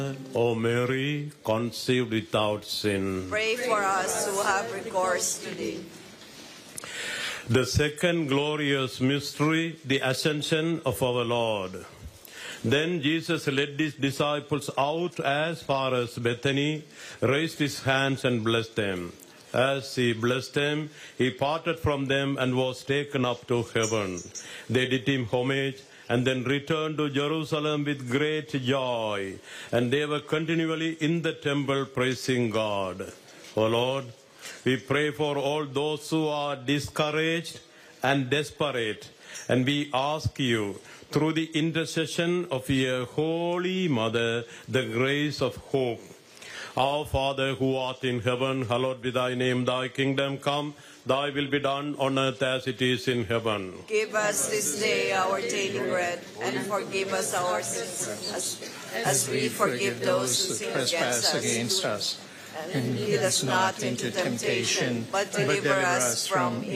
O Mary, conceived without sin. Pray for us who have recourse to thee. The second glorious mystery, the ascension of our Lord. Then Jesus led his disciples out as far as Bethany, raised his hands and blessed them. As he blessed them, he parted from them and was taken up to heaven. They did him homage and then returned to Jerusalem with great joy. And they were continually in the temple praising God. O Lord, we pray for all those who are discouraged and desperate. And we ask you, through the intercession of your Holy Mother, the grace of hope. Our Father who art in heaven, hallowed be thy name, thy kingdom come, thy will be done on earth as it is in heaven. Give us this day our daily bread, and forgive us our sins, as we forgive those who trespass against us. And lead us not into temptation, but deliver us from evil.